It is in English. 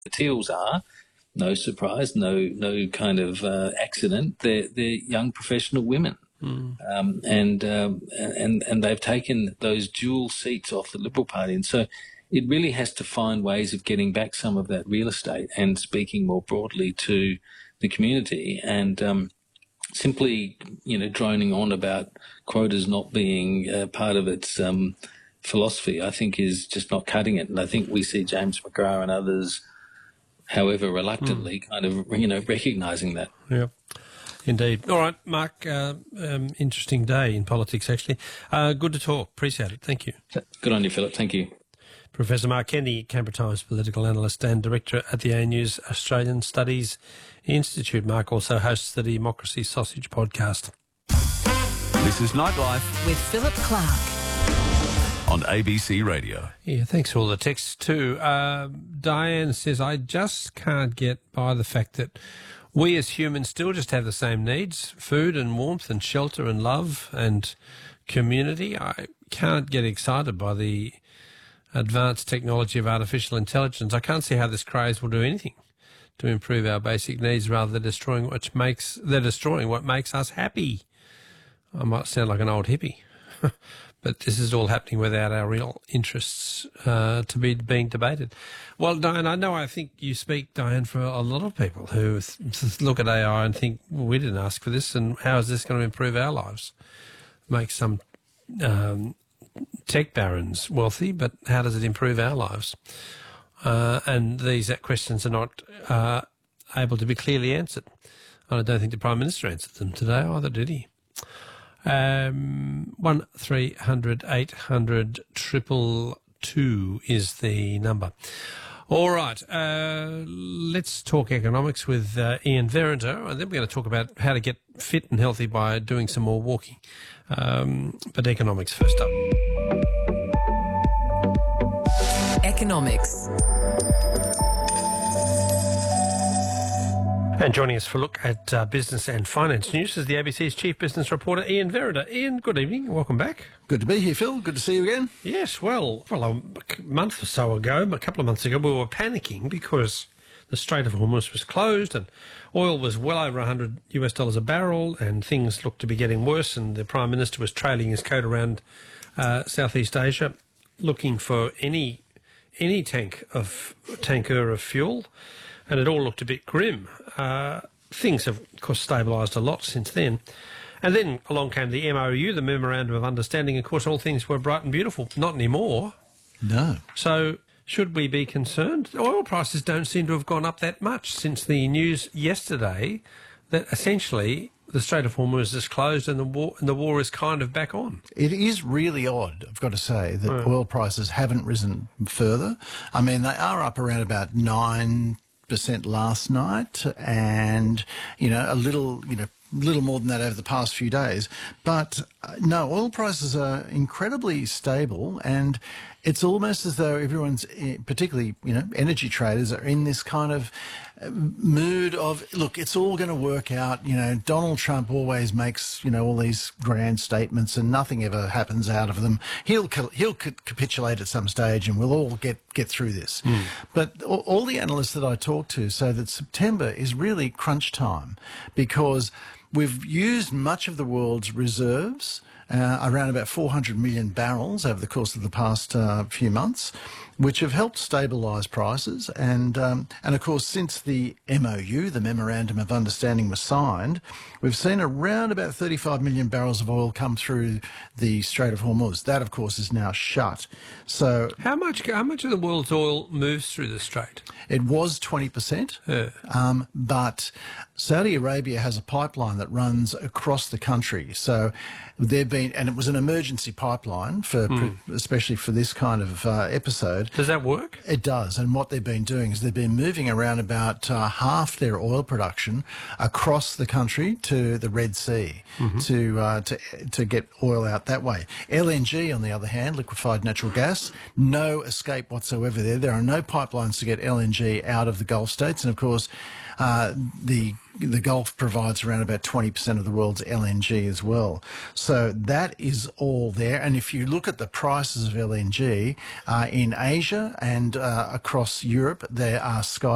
The Teals are, no surprise, no kind of accident. They're young professional women. And they've taken those dual seats off the Liberal Party. And so it really has to find ways of getting back some of that real estate and speaking more broadly to the community. And simply, droning on about quotas not being part of its philosophy, I think is just not cutting it. And I think we see James McGrath and others, however reluctantly, kind of, recognising that. Yeah. Indeed. All right, Mark, interesting day in politics, actually. Good to talk. Appreciate it. Thank you. Good on you, Philip. Thank you. Professor Mark Kenny, Canberra Times political analyst and director at the ANU's Australian Studies Institute. Mark also hosts the Democracy Sausage podcast. This is Nightlife with Philip Clark on ABC Radio. Yeah, thanks for all the texts too. Diane says, I just can't get by the fact that we as humans still just have the same needs, food and warmth and shelter and love and community. I can't get excited by the advanced technology of artificial intelligence. I can't see how this craze will do anything to improve our basic needs rather than destroying what makes us happy. I might sound like an old hippie, but this is all happening without our real interests to be being debated. Well, Diane, I think you speak, Diane, for a lot of people who look at AI and think, well, we didn't ask for this, and how is this going to improve our lives? Make some tech barons wealthy, but how does it improve our lives? And these questions are not able to be clearly answered. I don't think the Prime Minister answered them today either, did he? 1300 800 222 is the number. All right, let's talk economics with Ian Verrenter, and then we're going to talk about how to get fit and healthy by doing some more walking. But economics first up. Economics. And joining us for a look at business and finance news is the ABC's chief business reporter, Ian Verrenter. Ian, good evening. Welcome back. Good to be here, Phil. Good to see you again. Yes, well, a month or so ago, a couple of months ago, we were panicking because the Strait of Hormuz was closed and oil was well over $100 a barrel and things looked to be getting worse, and the Prime Minister was trailing his coat around Southeast Asia looking for any tanker of fuel, and it all looked a bit grim. Things have, of course, stabilised a lot since then. And then along came the MOU, the Memorandum of Understanding. Of course, all things were bright and beautiful. Not anymore. No. So should we be concerned? Oil prices don't seem to have gone up that much since the news yesterday that essentially the Strait of Hormuz is closed and the war is kind of back on. It is really odd, I've got to say, that oil prices haven't risen further. I mean, they are up around about 9% last night, and a little more than that over the past few days. But no, oil prices are incredibly stable, and it's almost as though everyone's, particularly energy traders, are in this kind of mood of, look, it's all going to work out. Donald Trump always makes all these grand statements and nothing ever happens out of them. He'll capitulate at some stage and we'll all get through this. But all the analysts that I talk to say that September is really crunch time, because we've used much of the world's reserves, around about 400 million barrels over the course of the past few months, which have helped stabilise prices. And of course, since the MOU, the Memorandum of Understanding, was signed, we've seen around about 35 million barrels of oil come through the Strait of Hormuz. That, of course, is now shut. So how much of the world's oil moves through the Strait? It was 20%, but Saudi Arabia has a pipeline that runs across the country. So and it was an emergency pipeline especially for this kind of episode. Does that work? It does. And what they've been doing is they've been moving around about half their oil production across the country to the Red Sea to get oil out that way. LNG, on the other hand, liquefied natural gas, no escape whatsoever there. There are no pipelines to get LNG out of the Gulf states. And, of course, the Gulf provides around about 20% of the world's LNG as well. So that is all there. And if you look at the prices of LNG in Asia and across Europe, they are sky